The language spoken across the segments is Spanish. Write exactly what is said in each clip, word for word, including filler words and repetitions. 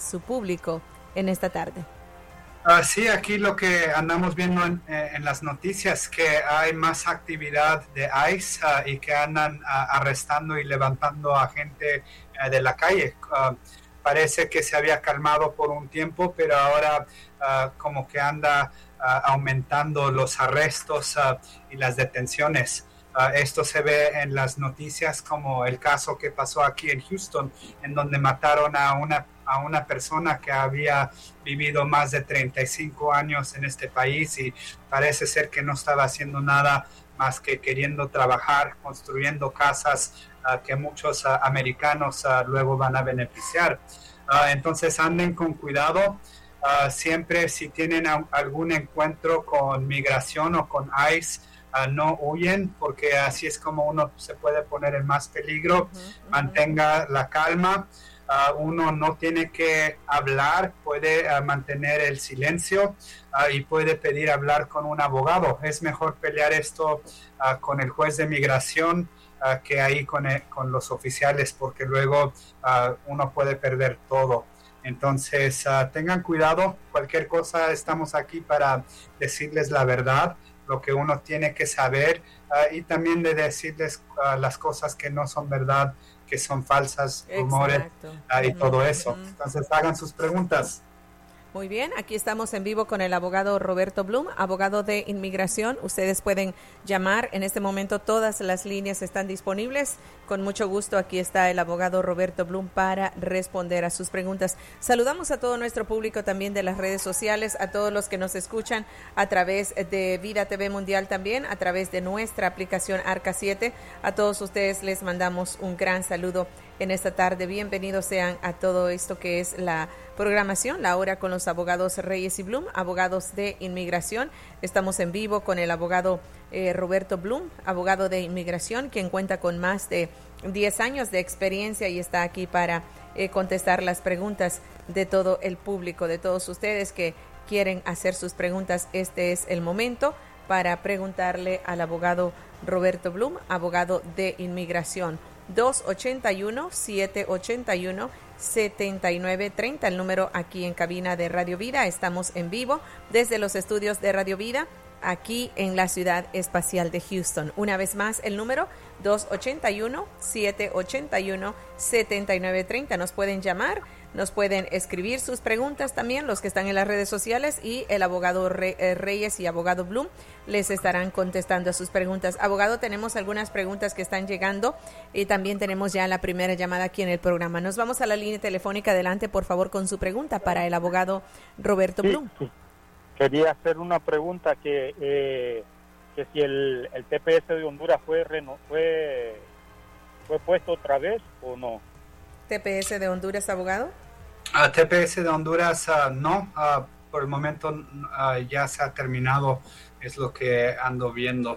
su público en esta tarde. Uh, sí, aquí lo que andamos viendo en, en las noticias que hay más actividad de ICE uh, y que andan uh, arrestando y levantando a gente uh, de la calle. Uh, parece que se había calmado por un tiempo, pero ahora uh, como que anda uh, aumentando los arrestos uh, y las detenciones. Uh, esto se ve en las noticias como el caso que pasó aquí en Houston, en donde mataron a una a una persona que había vivido más de treinta y cinco años en este país y parece ser que no estaba haciendo nada más que queriendo trabajar, construyendo casas uh, que muchos uh, americanos uh, luego van a beneficiar. Uh, entonces anden con cuidado. Uh, siempre si tienen a, algún encuentro con migración o con ICE, Uh, no huyen, porque así es como uno se puede poner en más peligro. Uh-huh, uh-huh. Mantenga la calma. Uh, uno no tiene que hablar, puede uh, mantener el silencio uh, y puede pedir hablar con un abogado. Es mejor pelear esto uh, con el juez de migración uh, que ahí con, el, con los oficiales, porque luego uh, uno puede perder todo. Entonces, uh, tengan cuidado. Cualquier cosa, estamos aquí para decirles la verdad, lo que uno tiene que saber uh, y también de decirles uh, las cosas que no son verdad, que son falsas, rumores uh, y uh-huh, todo eso. Uh-huh. Entonces hagan sus preguntas. Muy bien, aquí estamos en vivo con el abogado Roberto Blum, abogado de inmigración. Ustedes pueden llamar en este momento, todas las líneas están disponibles. Con mucho gusto, aquí está el abogado Roberto Blum para responder a sus preguntas. Saludamos a todo nuestro público también de las redes sociales, a todos los que nos escuchan a través de Vida T V Mundial también, a través de nuestra aplicación Arca siete. A todos ustedes les mandamos un gran saludo en esta tarde. Bienvenidos sean a todo esto que es la programación, la hora con los abogados Reyes y Blum, abogados de inmigración. Estamos en vivo con el abogado eh, Roberto Blum, abogado de inmigración, quien cuenta con más de diez años de experiencia y está aquí para eh, contestar las preguntas de todo el público, de todos ustedes que quieren hacer sus preguntas. Este es el momento para preguntarle al abogado Roberto Blum, abogado de inmigración. dos ocho uno, siete ocho uno, siete nueve tres cero, el número aquí en cabina de Radio Vida. Estamos en vivo desde los estudios de Radio Vida aquí en la ciudad espacial de Houston. Una vez más, el número dos ocho uno, siete ocho uno, siete nueve tres cero. Nos pueden llamar, nos pueden escribir sus preguntas también, los que están en las redes sociales, y el abogado Re- eh, Reyes y abogado Blum les estarán contestando a sus preguntas. Abogado, tenemos algunas preguntas que están llegando y también tenemos ya la primera llamada aquí en el programa. Nos vamos a la línea telefónica. Adelante, por favor, con su pregunta para el abogado Roberto sí, Blum. Sí. Quería hacer una pregunta que eh, que si el, el T P S de Honduras fue reno, fue fue puesto otra vez o no. T P S de Honduras, abogado. Uh, T P S de Honduras uh, no, uh, por el momento uh, ya se ha terminado, es lo que ando viendo.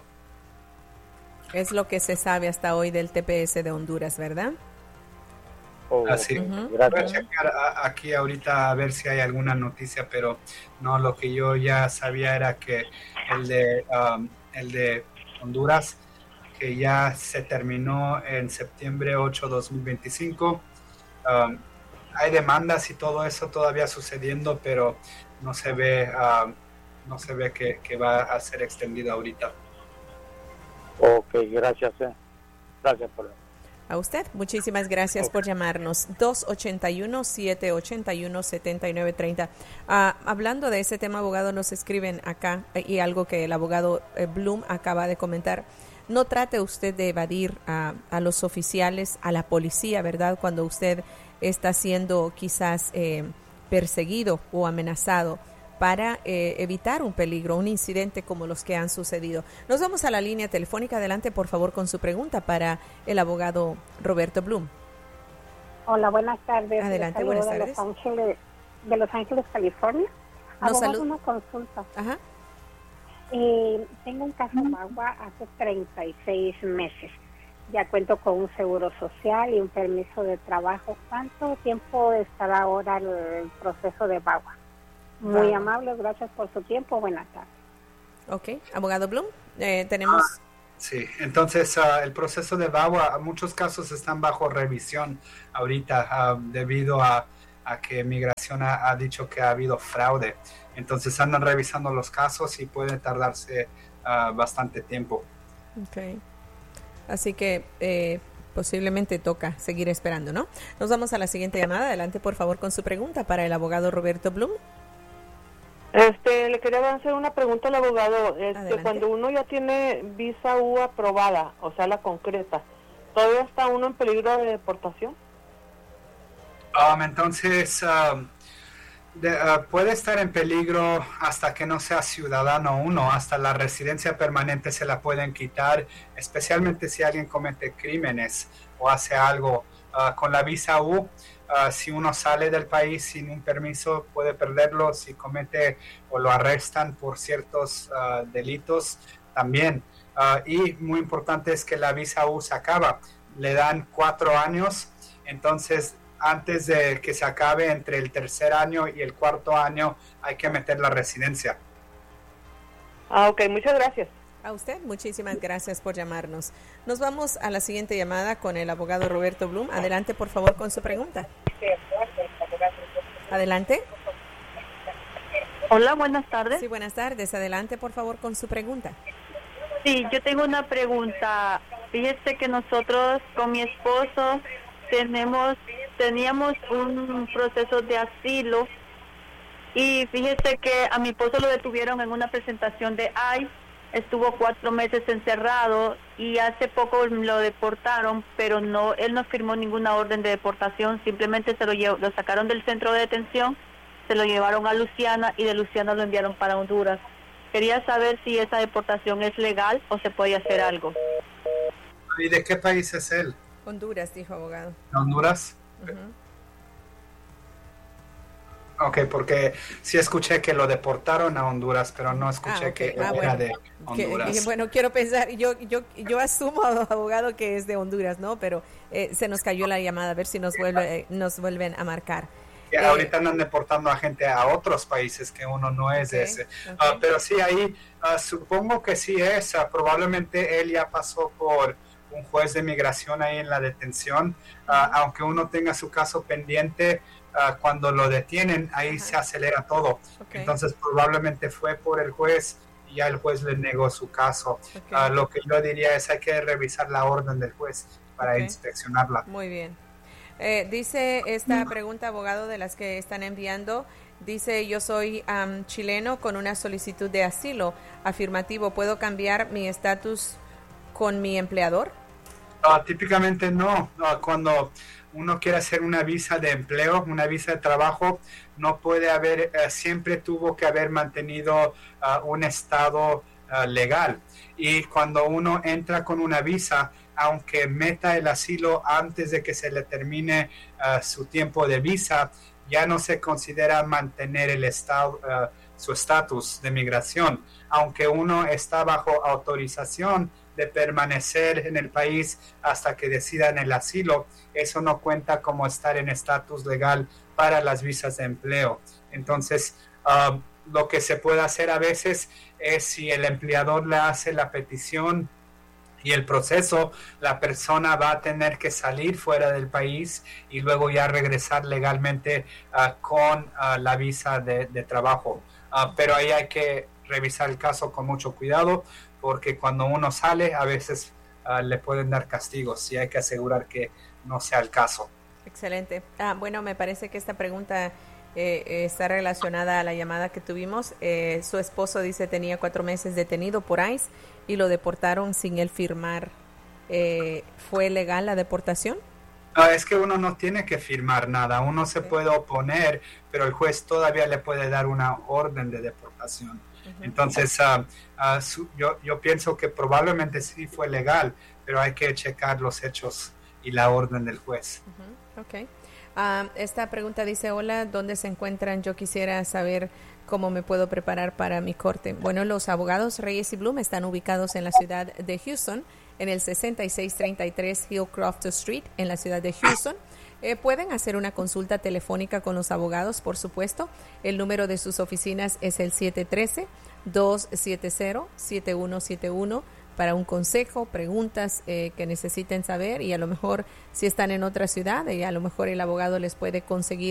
Es lo que se sabe hasta hoy del T P S de Honduras, ¿verdad? Oh, Así, uh-huh. Voy a checar a, aquí ahorita a ver si hay alguna noticia, pero no, lo que yo ya sabía era que el de um, el de Honduras, que ya se terminó en septiembre ocho, dos mil veinticinco. Um, hay demandas y todo eso todavía sucediendo, pero no se ve uh, no se ve que, que va a ser extendido ahorita. Ok, gracias. Eh. Gracias por A usted, muchísimas gracias okay. por llamarnos. dos ocho uno, siete ocho uno, siete nueve tres cero. Uh, hablando de ese tema, abogado, nos escriben acá, y algo que el abogado eh, Blum acaba de comentar. No trate usted de evadir a, a los oficiales, a la policía, ¿verdad? Cuando usted está siendo quizás eh, perseguido o amenazado, para eh, evitar un peligro, un incidente como los que han sucedido. Nos vamos a la línea telefónica. Adelante, por favor, con su pregunta para el abogado Roberto Blum. Hola, buenas tardes. Adelante, buenas tardes. De Los Ángeles, de Los Ángeles, California. Nos abogado, una consulta. Ajá. Eh, tengo un caso de agua hace treinta y seis meses. Ya cuento con un seguro social y un permiso de trabajo. ¿Cuánto tiempo estará ahora el proceso de Bagua? Muy wow. amable, gracias por su tiempo. Buenas tardes. Ok, abogado Blum, eh, tenemos... Ah, sí, entonces uh, el proceso de Bagua, muchos casos están bajo revisión ahorita uh, debido a, a que migración inmigración ha, ha dicho que ha habido fraude. Entonces andan revisando los casos y puede tardarse uh, bastante tiempo. Okay. Así que eh, posiblemente toca seguir esperando, ¿no? Nos vamos a la siguiente llamada. Adelante, por favor, con su pregunta para el abogado Roberto Bloom. Este, le quería hacer una pregunta al abogado. Este, cuando uno ya tiene visa U aprobada, o sea, la concreta, ¿todavía está uno en peligro de deportación? Um, entonces, um, de, uh, puede estar en peligro hasta que no sea ciudadano uno, hasta la residencia permanente se la pueden quitar, especialmente si alguien comete crímenes o hace algo. Uh, con la visa U, uh, si uno sale del país sin un permiso, puede perderlo. Si comete o lo arrestan por ciertos uh, delitos, también. Uh, y muy importante es que la visa U se acaba. Le dan cuatro años, entonces antes de que se acabe, entre el tercer año y el cuarto año, hay que meter la residencia. Ah, ok, muchas gracias. A usted, muchísimas gracias por llamarnos. Nos vamos a la siguiente llamada con el abogado Roberto Bloom. Adelante, por favor, con su pregunta. Adelante. Hola, buenas tardes. Sí, buenas tardes. Adelante, por favor, con su pregunta. Sí, yo tengo una pregunta. Fíjese que nosotros con mi esposo tenemos teníamos un proceso de asilo y fíjese que a mi esposo lo detuvieron en una presentación de I C E. Estuvo cuatro meses encerrado y hace poco lo deportaron, pero no, él no firmó ninguna orden de deportación, simplemente se lo llevó, lo sacaron del centro de detención, se lo llevaron a Luisiana y de Luisiana lo enviaron para Honduras. Quería saber si esa deportación es legal o se puede hacer algo. ¿Y de qué país es él? Honduras, dijo abogado. ¿Honduras? Uh-huh. Ok, porque sí escuché que lo deportaron a Honduras, pero no escuché ah, okay. que ah, era bueno. de Honduras. Que, bueno, quiero pensar, yo yo yo asumo, abogado, que es de Honduras, ¿no? Pero eh, se nos cayó la llamada, a ver si nos vuelve eh, nos vuelven a marcar. Que eh, ahorita andan deportando a gente a otros países que uno no es okay, de ese. Okay. Uh, pero sí, ahí uh, supongo que sí es. Uh, probablemente él ya pasó por un juez de migración ahí en la detención. Uh, aunque uno tenga su caso pendiente, Uh, cuando lo detienen, ahí Ajá. se acelera todo. Okay. Entonces probablemente fue por el juez y ya el juez le negó su caso. Okay. Uh, lo que yo diría es hay que revisar la orden del juez para okay. inspeccionarla. Muy bien. Eh, dice esta pregunta, abogado, de las que están enviando, dice, yo soy um, chileno con una solicitud de asilo afirmativo. ¿Puedo cambiar mi estatus con mi empleador? Uh, típicamente no. Uh, cuando uno quiere hacer una visa de empleo, una visa de trabajo, no puede haber, uh, siempre tuvo que haber mantenido uh, un estado uh, legal. Y cuando uno entra con una visa, aunque meta el asilo antes de que se le termine uh, su tiempo de visa, ya no se considera mantener el estado, uh, su estatus de migración. Aunque uno está bajo autorización de permanecer en el país hasta que decidan el asilo, eso no cuenta como estar en estatus legal para las visas de empleo. Entonces, uh, lo que se puede hacer a veces es, si el empleador le hace la petición y el proceso, la persona va a tener que salir fuera del país y luego ya regresar legalmente uh, con uh, la visa de, de trabajo. Uh, pero ahí hay que revisar el caso con mucho cuidado, porque cuando uno sale a veces uh, le pueden dar castigos y hay que asegurar que no sea el caso. Excelente. Ah, bueno, me parece que esta pregunta eh, está relacionada a la llamada que tuvimos. Eh, su esposo dice tenía cuatro meses detenido por I C E y lo deportaron sin él firmar. Eh, ¿Fue legal la deportación? Uh, es que uno no tiene que firmar nada. Uno se puede oponer, pero el juez todavía le puede dar una orden de deportación. Uh-huh. Entonces, uh, uh, su, yo, yo pienso que probablemente sí fue legal, pero hay que checar los hechos y la orden del juez. Uh-huh. Ok. Uh, esta pregunta dice, hola, ¿dónde se encuentran? Yo quisiera saber cómo me puedo preparar para mi corte. Bueno, los abogados Reyes y Bloom están ubicados en la ciudad de Houston, en el sesenta y seis treinta y tres Hillcroft Street, en la ciudad de Houston. Eh, pueden hacer una consulta telefónica con los abogados, por supuesto. El número de sus oficinas es el siete uno tres, dos siete cero, siete uno siete uno para un consejo, preguntas eh, que necesiten saber, y a lo mejor si están en otra ciudad, y a lo mejor el abogado les puede conseguir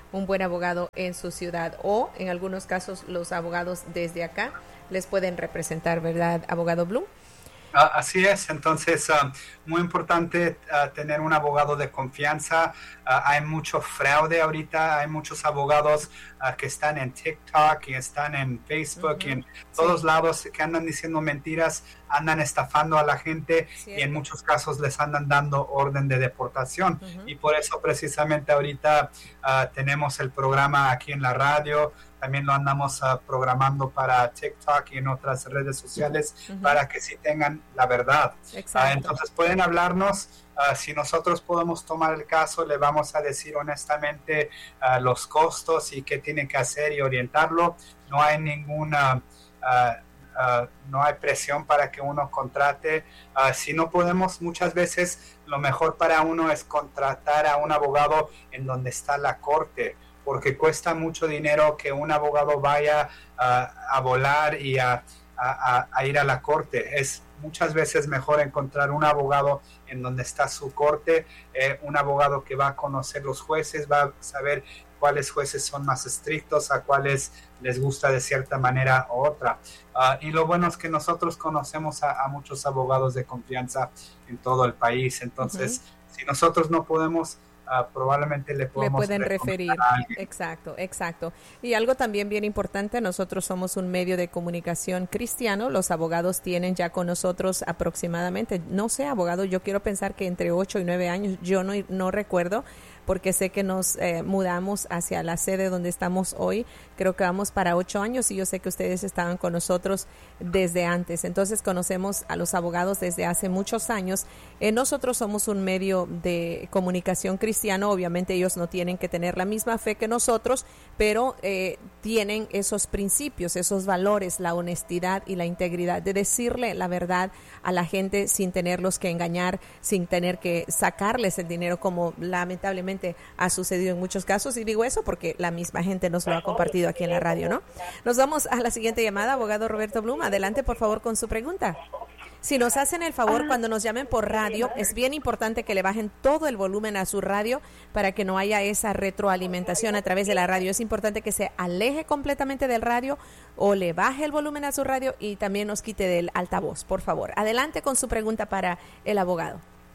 un buen abogado en su ciudad, o en algunos casos los abogados desde acá les pueden representar, ¿verdad, abogado Bloom? Uh, así es, entonces uh, muy importante uh, tener un abogado de confianza. Uh, hay mucho fraude ahorita, hay muchos abogados uh, que están en TikTok y están en Facebook uh-huh. y en todos sí. lados que andan diciendo mentiras, andan estafando a la gente Cierto. y en muchos casos les andan dando orden de deportación. Uh-huh. Y por eso precisamente ahorita uh, tenemos el programa aquí en la radio. También lo andamos uh, programando para TikTok y en otras redes sociales uh-huh. para que sí tengan la verdad. Uh, entonces pueden hablarnos. Uh, si nosotros podemos tomar el caso, le vamos a decir honestamente uh, los costos y qué tiene que hacer y orientarlo. No hay ninguna... Uh, Uh, no hay presión para que uno contrate. Uh, si no podemos, muchas veces lo mejor para uno es contratar a un abogado en donde está la corte, porque cuesta mucho dinero que un abogado vaya uh, a volar y a, a, a ir a la corte. Es muchas veces mejor encontrar un abogado en donde está su corte, eh, un abogado que va a conocer los jueces, va a saber cuáles jueces son más estrictos, a cuáles les gusta de cierta manera u otra. Uh, y lo bueno es que nosotros conocemos a, a muchos abogados de confianza en todo el país. Entonces, uh-huh. si nosotros no podemos, uh, probablemente le podemos le pueden referir. Exacto, exacto. Y algo también bien importante, nosotros somos un medio de comunicación cristiano. Los abogados tienen ya con nosotros aproximadamente, no sé, abogado, yo quiero pensar que entre ocho y nueve años, yo no, no recuerdo, porque sé que nos eh, mudamos hacia la sede donde estamos hoy, creo que vamos para ocho años y yo sé que ustedes estaban con nosotros desde antes, entonces conocemos a los abogados desde hace muchos años. Eh, nosotros somos un medio de comunicación cristiano, obviamente ellos no tienen que tener la misma fe que nosotros, pero eh, tienen esos principios, esos valores, la honestidad y la integridad de decirle la verdad a la gente sin tenerlos que engañar, sin tener que sacarles el dinero como lamentablemente ha sucedido en muchos casos, y digo eso porque la misma gente nos lo ha compartido aquí en la radio, ¿no? Nos vamos a la siguiente llamada, abogado Roberto Bloom, adelante por favor con su pregunta. Si nos hacen el favor, cuando nos llamen por radio, es bien importante que le bajen todo el volumen a su radio para que no haya esa retroalimentación a través de la radio. Es importante que se aleje completamente del radio o le baje el volumen a su radio y también nos quite del altavoz, por favor. Adelante con su pregunta para el abogado.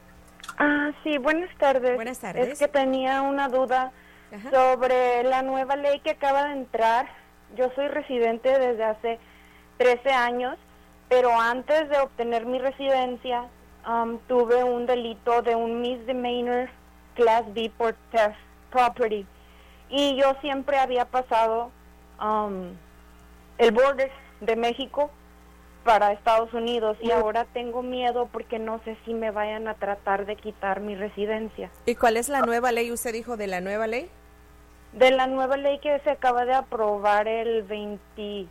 Ah, sí, buenas tardes. Buenas tardes. Es que tenía una duda Ajá. sobre la nueva ley que acaba de entrar. Yo soy residente desde hace trece años, pero antes de obtener mi residencia um, tuve un delito de un misdemeanor Class B por theft property. Y yo siempre había pasado um, el border de México para Estados Unidos y ahora tengo miedo porque no sé si me vayan a tratar de quitar mi residencia. ¿Y cuál es la nueva ley? ¿Usted dijo de la nueva ley? De la nueva ley que se acaba de aprobar el veintitrés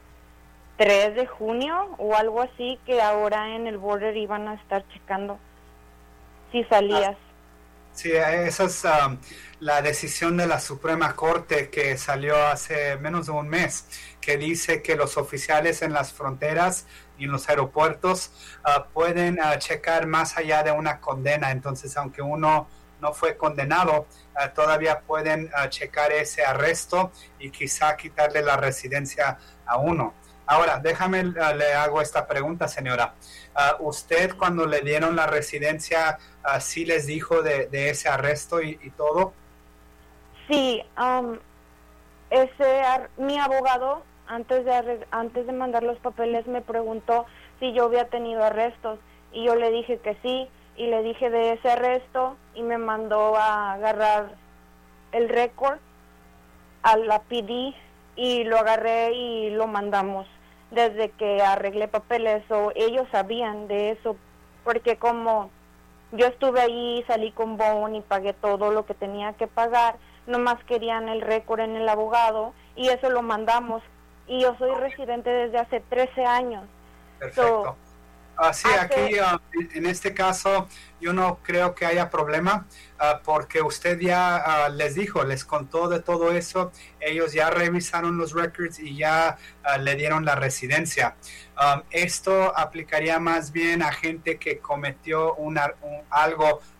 de junio o algo así, que ahora en el border iban a estar checando si salías. Sí, esa es um, la decisión de la Suprema Corte que salió hace menos de un mes, que dice que los oficiales en las fronteras y en los aeropuertos uh, pueden uh, checar más allá de una condena. Entonces, aunque uno no fue condenado, uh, todavía pueden uh, checar ese arresto y quizá quitarle la residencia a uno. Ahora, déjame, uh, le hago esta pregunta, señora. Uh, ¿Usted cuando le dieron la residencia, uh, sí les dijo de, de ese arresto y, y todo? Sí, um, ese mi abogado, antes de, antes de mandar los papeles, me preguntó si yo había tenido arrestos. Y yo le dije que sí, y le dije de ese arresto, y me mandó a agarrar el récord a la P D, y lo agarré y lo mandamos. Desde que arreglé papeles, o ellos sabían de eso, porque como yo estuve ahí, salí con bond y pagué todo lo que tenía que pagar, nomás querían el récord en el abogado y eso lo mandamos. Y yo soy residente desde hace trece años. Perfecto. So, Uh, sí, hace... aquí uh, en este caso yo no creo que haya problema uh, porque usted ya uh, les dijo, les contó de todo eso, ellos ya revisaron los records y ya uh, le dieron la residencia. Um, esto aplicaría más bien a gente que cometió una, un, algo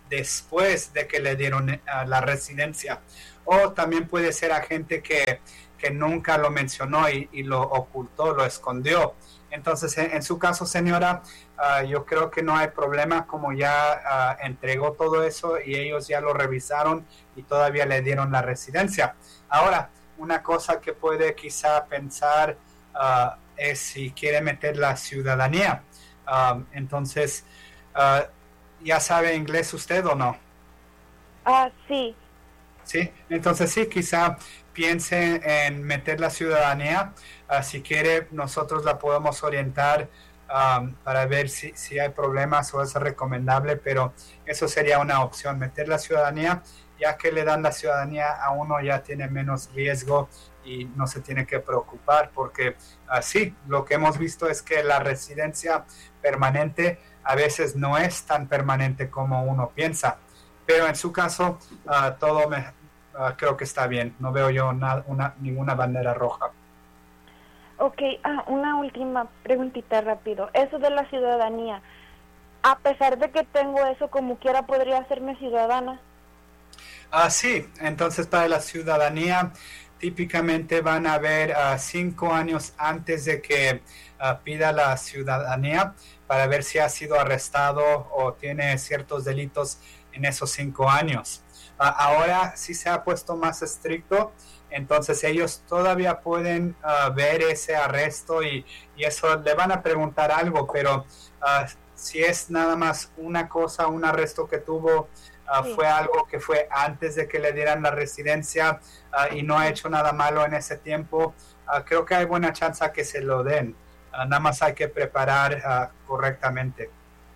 después de que le dieron uh, la residencia. O también puede ser a gente que, que nunca lo mencionó y, y lo ocultó, lo escondió. Entonces, en, en su caso, señora, uh, yo creo que no hay problema, como ya uh, entregó todo eso y ellos ya lo revisaron y todavía le dieron la residencia. Ahora, una cosa que puede quizá pensar uh, es si quiere meter la ciudadanía. Um, entonces, uh, ¿ya sabe inglés usted o no? Ah, sí. Sí, entonces sí, quizá piense en meter la ciudadanía. Uh, si quiere, nosotros la podemos orientar um, para ver si, si hay problemas o es recomendable, pero eso sería una opción, meter la ciudadanía. Ya que le dan la ciudadanía a uno, ya tiene menos riesgo y no se tiene que preocupar, porque así uh, lo que hemos visto es que la residencia permanente a veces no es tan permanente como uno piensa. Pero en su caso, uh, todo me, uh, creo que está bien. No veo yo na, una, ninguna bandera roja. Ok, ah, una última preguntita rápido. Eso de la ciudadanía, a pesar de que tengo eso, como quiera, ¿podría hacerme ciudadana? Ah, sí, entonces para la ciudadanía típicamente van a haber uh, cinco años antes de que uh, pida la ciudadanía para ver si ha sido arrestado o tiene ciertos delitos en esos cinco años. Uh, ahora sí se ha puesto más estricto, entonces ellos todavía pueden uh, ver ese arresto y, y eso le van a preguntar algo, pero uh, si es nada más una cosa, un arresto que tuvo, Uh, sí. fue algo que fue antes de que le dieran la residencia uh, y no ha hecho nada malo en ese tiempo, uh, creo que hay buena chance que se lo den. Uh, nada más hay que preparar uh, correctamente.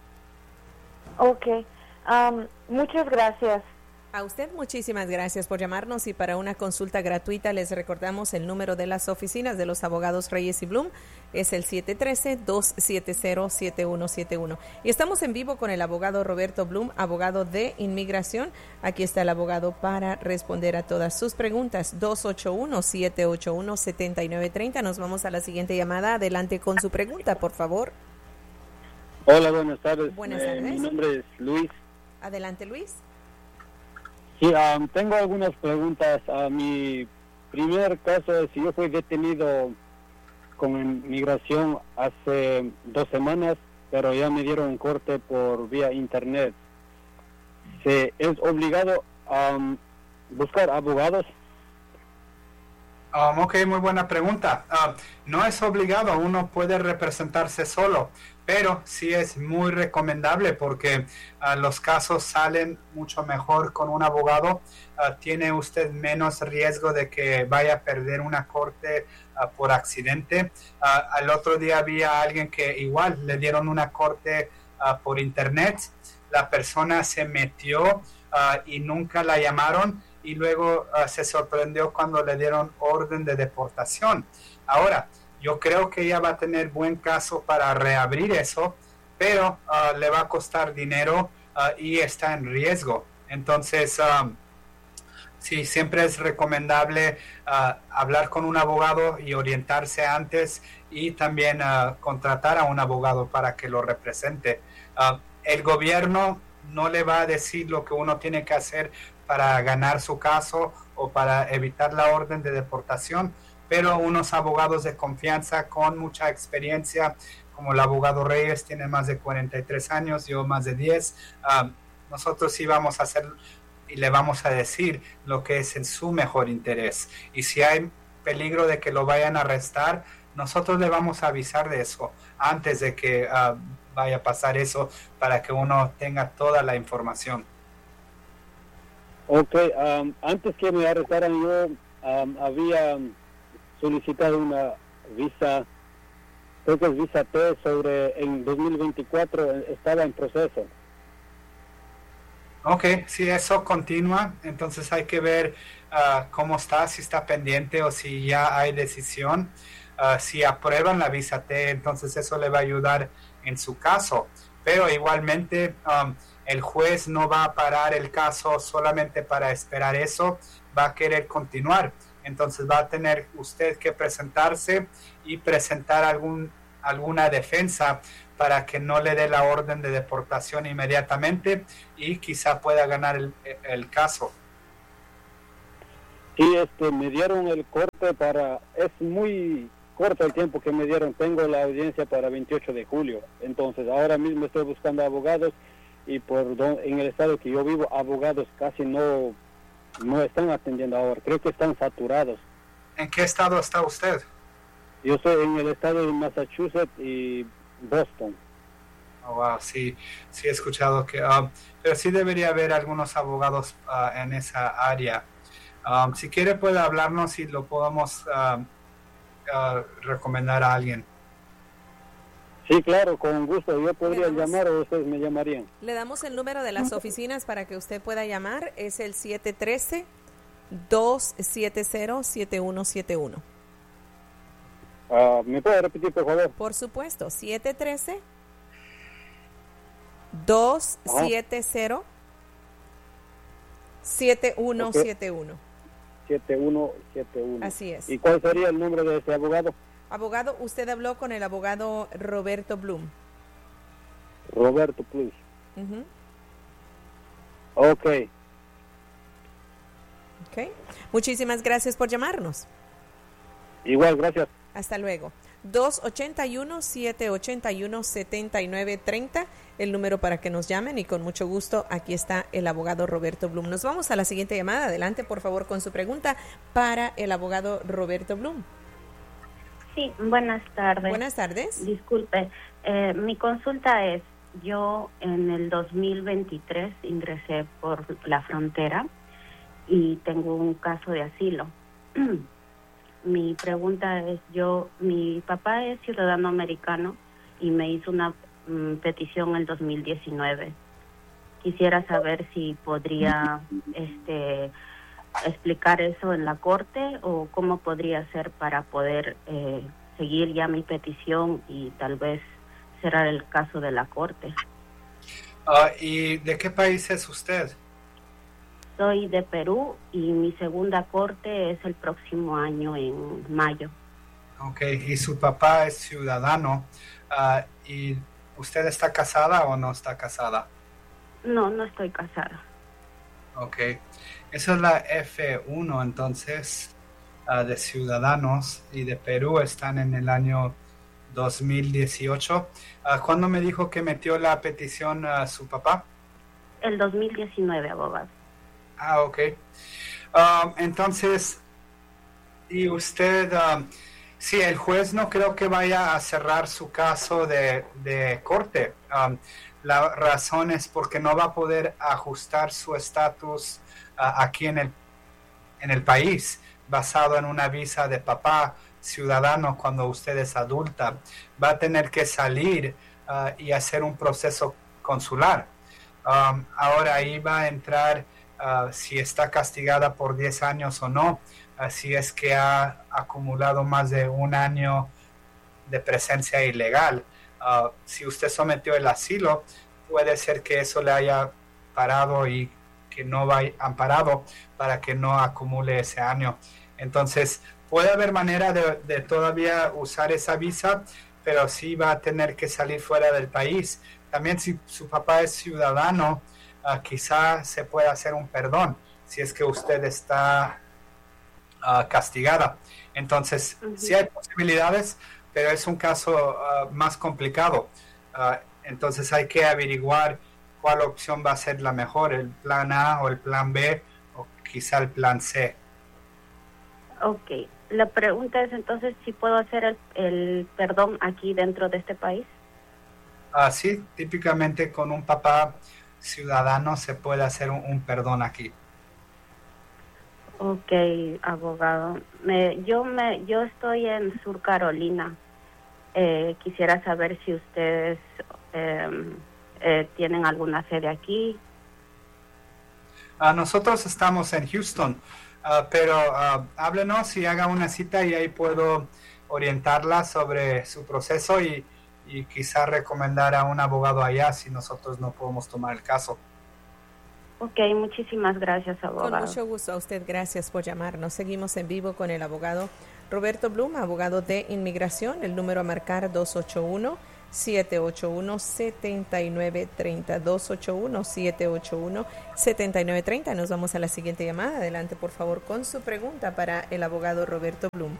Ok, um, muchas gracias. A usted muchísimas gracias por llamarnos y para una consulta gratuita les recordamos el número de las oficinas de los abogados Reyes y Bloom es el siete uno tres, dos siete cero, siete uno siete uno. Y estamos en vivo con el abogado Roberto Bloom, abogado de inmigración. Aquí está el abogado para responder a todas sus preguntas. dos ocho uno, siete ocho uno, siete nueve tres cero. Nos vamos a la siguiente llamada. Adelante con su pregunta, por favor. Hola, buenas tardes. Buenas eh, tardes. Mi nombre es Luis. Adelante, Luis. Sí, um, tengo algunas preguntas. A uh, mi primer caso es si yo fui detenido con inmigración hace dos semanas, pero ya me dieron corte por vía internet. ¿Se es obligado a um, buscar abogados? Um, ok, muy buena pregunta. Uh, no es obligado, uno puede representarse solo, pero sí es muy recomendable porque uh, los casos salen mucho mejor con un abogado. Uh, tiene usted menos riesgo de que vaya a perder una corte uh, por accidente. Uh, al otro día había alguien que igual le dieron una corte uh, por internet. La persona se metió uh, y nunca la llamaron. Y luego uh, se sorprendió cuando le dieron orden de deportación. Ahora, yo creo que ella va a tener buen caso para reabrir eso, pero uh, le va a costar dinero uh, y está en riesgo. Entonces, um, sí, siempre es recomendable uh, hablar con un abogado y orientarse antes y también uh, contratar a un abogado para que lo represente. Uh, el gobierno no le va a decir lo que uno tiene que hacer para ganar su caso o para evitar la orden de deportación, pero unos abogados de confianza con mucha experiencia, como el abogado Reyes tiene más de cuarenta y tres años, yo más de diez, um, nosotros sí vamos a hacer y le vamos a decir lo que es en su mejor interés. Y si hay peligro de que lo vayan a arrestar, nosotros le vamos a avisar de eso antes de que uh, vaya a pasar eso para que uno tenga toda la información. Ok, um, antes que me arrestaran yo um, había solicitado una visa, creo que es visa T, sobre en dos mil veinticuatro, estaba en proceso. Ok, si eso continúa, entonces hay que ver uh, cómo está, si está pendiente o si ya hay decisión. Uh, si aprueban la visa T, entonces eso le va a ayudar en su caso. Pero igualmente um, el juez no va a parar el caso solamente para esperar eso, va a querer continuar. Entonces va a tener usted que presentarse y presentar algún alguna defensa para que no le dé la orden de deportación inmediatamente y quizá pueda ganar el, el caso. Sí, este, me dieron el corte para, es muy corto el tiempo que me dieron, tengo la audiencia para veintiocho de julio, entonces ahora mismo estoy buscando abogados y por don, en el estado que yo vivo, abogados casi no, no están atendiendo ahora, creo que están saturados. ¿En qué estado está usted? Yo estoy en el estado de Massachusetts y Boston. Oh, wow, sí, sí he escuchado que, um, pero sí debería haber algunos abogados uh, en esa área. Um, si quiere puede hablarnos y lo podamos uh, uh, recomendar a alguien. Sí, claro, con gusto. Yo podría llamar o ustedes me llamarían. Le damos el número de las oficinas para que usted pueda llamar. Es el siete uno tres, dos siete cero, siete uno siete uno. Uh, ¿Me puede repetir, por favor? Por supuesto, siete uno tres, dos siete cero, siete uno siete uno. siete uno siete uno. Así es. ¿Y cuál sería el nombre de ese abogado? Abogado, usted habló con el abogado Roberto Bloom. Roberto Plus. Uh-huh. Ok. Ok. Muchísimas gracias por llamarnos. Igual, gracias. Hasta luego. dos ocho uno, siete ocho uno, siete nueve tres cero, el número para que nos llamen y con mucho gusto aquí está el abogado Roberto Bloom. Nos vamos a la siguiente llamada. Adelante, por favor, con su pregunta para el abogado Roberto Bloom. Sí, buenas tardes. Buenas tardes. Disculpe, eh, mi consulta es, yo en el dos mil veintitrés ingresé por la frontera y tengo un caso de asilo. Mi pregunta es, yo, mi papá es ciudadano americano y me hizo una um, petición en el dos mil diecinueve. Quisiera saber si podría este explicar eso en la corte o cómo podría hacer para poder eh, seguir ya mi petición y tal vez cerrar el caso de la corte. Uh, ¿Y de qué país es usted? Soy de Perú y mi segunda corte es el próximo año en mayo. Ok, y su papá es ciudadano. Uh, ¿Y usted está casada o no está casada? No, no estoy casada. Ok, esa es la F uno entonces uh, de ciudadanos y de Perú están en el año dos mil dieciocho. Uh, ¿Cuándo me dijo que metió la petición a uh, su papá? El dos mil diecinueve, abogado. Ah, ok. Um, entonces, y usted, um, sí, el juez no creo que vaya a cerrar su caso de, de corte. Um, la razón es porque no va a poder ajustar su estatus uh, aquí en el, en el país, basado en una visa de papá ciudadano cuando usted es adulta. Va a tener que salir uh, y hacer un proceso consular. Um, ahora ahí va a entrar Uh, si está castigada por diez años o no, uh, si es que ha acumulado más de un año de presencia ilegal. Uh, si usted sometió el asilo, puede ser que eso le haya parado y que no va amparado para que no acumule ese año. Entonces, puede haber manera de, de todavía usar esa visa, pero sí va a tener que salir fuera del país. También si su papá es ciudadano, Uh, quizá se pueda hacer un perdón si es que usted está uh, castigada. Entonces, uh-huh. sí hay posibilidades, pero es un caso uh, más complicado. Uh, entonces hay que averiguar cuál opción va a ser la mejor, el plan A o el plan B o quizá el plan C. Ok. La pregunta es entonces si puedo hacer el, el perdón aquí dentro de este país. Uh, sí, típicamente con un papá ciudadano se puede hacer un, un perdón aquí. Ok, abogado. Me, yo me, yo estoy en Sur Carolina. Eh, quisiera saber si ustedes eh, eh, tienen alguna sede aquí. Uh, nosotros estamos en Houston, uh, pero uh, háblenos y haga una cita y ahí puedo orientarla sobre su proceso y y quizá recomendar a un abogado allá si nosotros no podemos tomar el caso. Ok, muchísimas gracias, abogado. Con mucho gusto a usted, gracias por llamarnos. Seguimos en vivo con el abogado Roberto Bloom, abogado de inmigración. El número a marcar dos ocho uno, siete ocho uno, siete nueve tres cero, dos ocho uno, siete ocho uno, siete nueve tres cero. Nos vamos a la siguiente llamada. Adelante, por favor, con su pregunta para el abogado Roberto Bloom.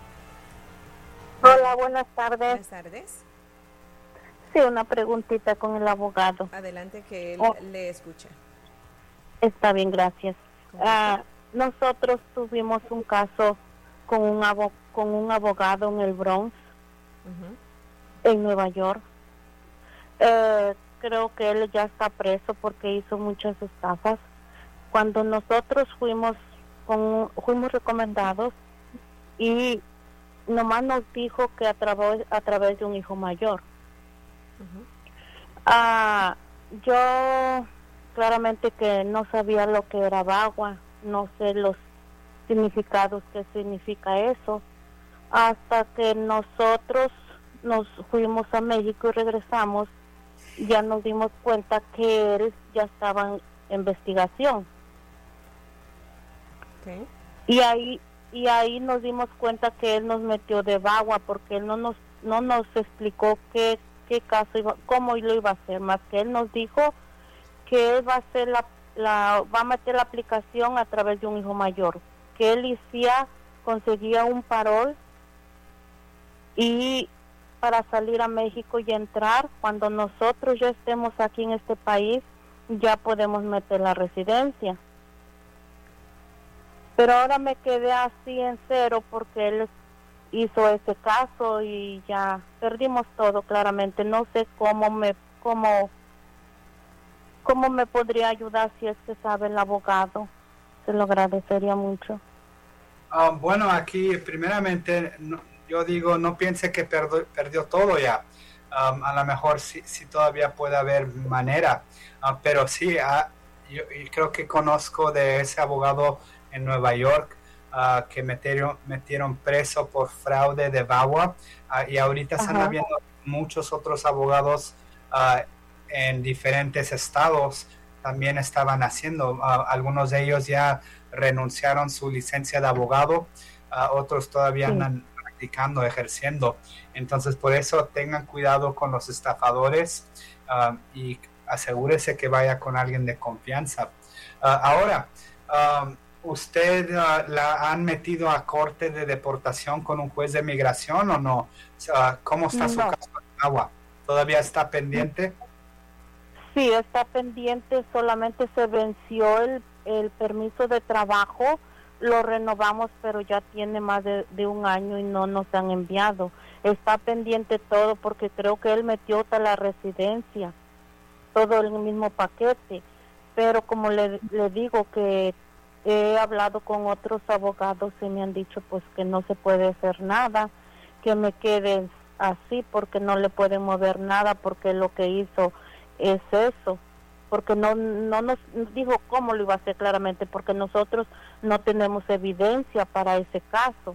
Hola, buenas tardes. Buenas tardes. Sí, una preguntita con el abogado. Adelante, que él oh. le escucha. Está bien, gracias. Uh, nosotros tuvimos un caso con un, abo con un abogado en el Bronx, uh-huh. en Nueva York. Uh, creo que él ya está preso porque hizo muchas estafas. Cuando nosotros fuimos, con, fuimos recomendados y nomás nos dijo que a través, a través de un hijo mayor. Uh-huh. uh, yo... Claramente que no sabía lo que era VAWA, no sé los significados que significa eso, hasta que nosotros nos fuimos a México y regresamos, ya nos dimos cuenta que él ya estaba en investigación. Okay. Y ahí y ahí nos dimos cuenta que él nos metió de VAWA porque él no nos no nos explicó qué qué caso iba, cómo lo iba a hacer, más que él nos dijo que él va a hacer la, la va a meter la aplicación a través de un hijo mayor, que él hacía, conseguía un parol y para salir a México y entrar, cuando nosotros ya estemos aquí en este país, ya podemos meter la residencia. Pero ahora me quedé así en cero porque él hizo ese caso y ya perdimos todo claramente. No sé cómo me cómo ¿Cómo me podría ayudar si es que sabe el abogado? Se lo agradecería mucho. Uh, bueno, aquí primeramente no, yo digo, no piense que perdo, perdió todo ya. Um, a lo mejor sí, sí todavía puede haber manera. Uh, pero sí, uh, yo, yo creo que conozco de ese abogado en Nueva York uh, que metieron, metieron preso por fraude de VAWA. Uh, y ahorita Ajá. están habiendo muchos otros abogados uh, en diferentes estados también estaban haciendo. Uh, algunos de ellos ya renunciaron su licencia de abogado, uh, otros todavía sí. andan practicando, ejerciendo. Entonces, por eso tengan cuidado con los estafadores uh, y asegúrese que vaya con alguien de confianza. Uh, ahora, uh, ¿usted uh, la han metido a corte de deportación con un juez de migración o no? Uh, ¿Cómo está no. su caso en agua? ¿Todavía está pendiente? Sí, está pendiente, solamente se venció el, el permiso de trabajo, lo renovamos, pero ya tiene más de, de un año y no nos han enviado. Está pendiente todo porque creo que él metió hasta la residencia, todo en el mismo paquete, pero como le, le digo que he hablado con otros abogados y me han dicho pues que no se puede hacer nada, que me quede así porque no le pueden mover nada porque lo que hizo es eso, porque no no nos dijo cómo lo iba a hacer claramente, porque nosotros no tenemos evidencia para ese caso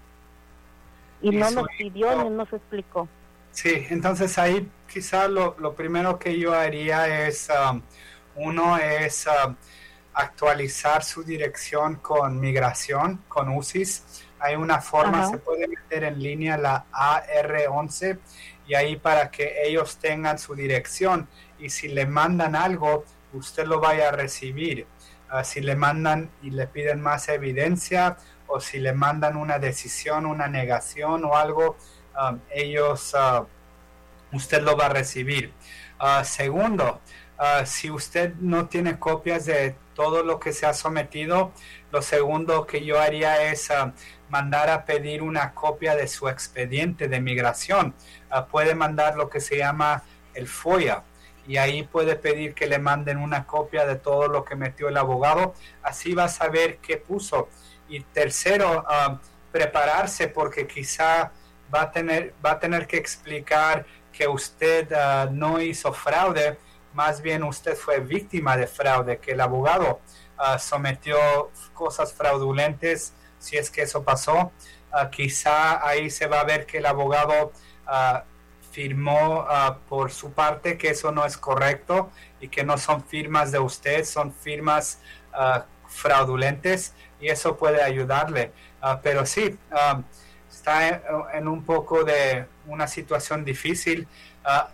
y, y no nos pidió ni nos explicó. Sí, entonces ahí quizá lo, lo primero que yo haría es, um, uno es uh, actualizar su dirección con migración, con U C I S. Hay una forma, Ajá. se puede meter en línea la A R once y ahí para que ellos tengan su dirección y si le mandan algo, usted lo vaya a recibir. Uh, si le mandan y le piden más evidencia o si le mandan una decisión, una negación o algo, um, ellos, uh, usted lo va a recibir. Uh, segundo, uh, si usted no tiene copias de todo lo que se ha sometido, lo segundo que yo haría es uh, mandar a pedir una copia de su expediente de migración. Uh, puede mandar lo que se llama el FOIA y ahí puede pedir que le manden una copia de todo lo que metió el abogado. Así va a saber qué puso. Y tercero, uh, prepararse porque quizá va a tener va a tener que explicar que usted uh, no hizo fraude, más bien usted fue víctima de fraude, que el abogado uh, sometió cosas fraudulentas, si es que eso pasó. Uh, quizá ahí se va a ver que el abogado uh, firmó uh, por su parte, que eso no es correcto y que no son firmas de usted, son firmas uh, fraudulentes, y eso puede ayudarle. Uh, pero sí, uh, está en, en un poco de una situación difícil. Uh,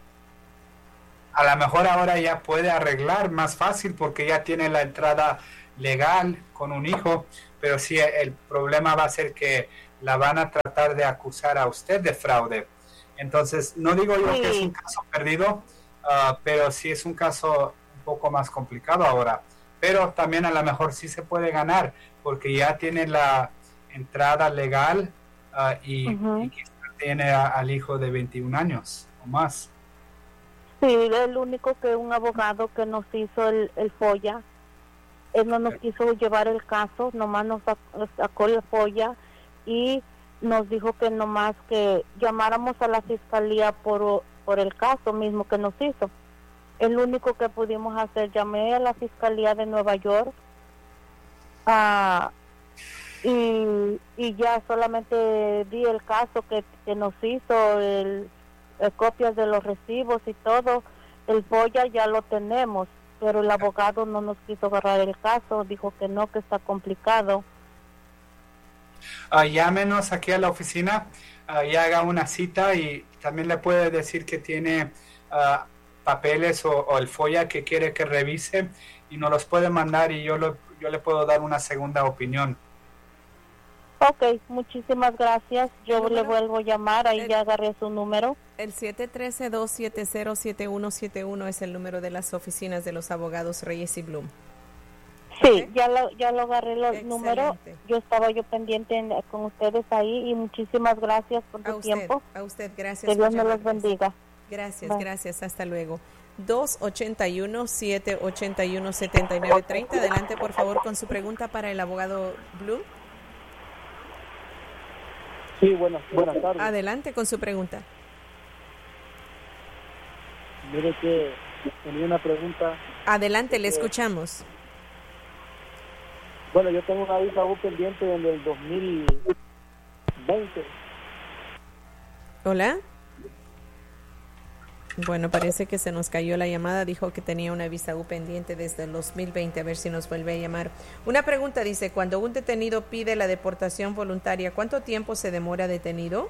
a lo mejor ahora ya puede arreglar más fácil porque ya tiene la entrada legal con un hijo, pero sí, el problema va a ser que la van a tratar de acusar a usted de fraude. Entonces, no digo yo que es un caso perdido, uh, pero sí es un caso un poco más complicado ahora. Pero también a lo mejor sí se puede ganar, porque ya tiene la entrada legal uh, y, uh-huh. y quizá tiene a, al hijo de veintiún años o más. Sí, el único que un abogado que nos hizo el, el folla, él no nos quiso llevar el caso, nomás nos sacó la folla y nos dijo que nomás que llamáramos a la fiscalía por, por el caso mismo que nos hizo. El único que pudimos hacer, llamé a la fiscalía de Nueva York uh, y, y ya solamente di el caso que, que nos hizo, el, el copias de los recibos y todo. El folla ya lo tenemos, pero el abogado no nos quiso agarrar el caso, dijo que no, que está complicado. Uh, llámenos aquí a la oficina uh, y haga una cita, y también le puede decir que tiene uh, papeles o, o el folla que quiere que revise, y nos los puede mandar y yo, lo, yo le puedo dar una segunda opinión. Ok, muchísimas gracias. Yo le vuelvo a llamar, ahí el, ya agarré su número. El siete uno tres, dos siete cero, siete uno siete uno es el número de las oficinas de los abogados Reyes y Bloom. Sí, okay. ya lo ya lo agarré el número. Yo estaba yo pendiente en, con ustedes ahí, y muchísimas gracias por su tiempo. A usted, gracias. Que Dios me los bendiga. Gracias, Bye. gracias. Hasta luego. dos ocho uno, siete ocho uno, siete nueve tres cero. Adelante, por favor, con su pregunta para el abogado Bloom. Sí, buenas, buenas tardes. Adelante con su pregunta. Mire que tenía una pregunta. Adelante, le escuchamos. Bueno, yo tengo una visa U pendiente en el dos mil veinte. Hola. Bueno, parece que se nos cayó la llamada. Dijo que tenía una visa U pendiente desde el dos mil veinte. A ver si nos vuelve a llamar. Una pregunta dice, cuando un detenido pide la deportación voluntaria, ¿cuánto tiempo se demora detenido?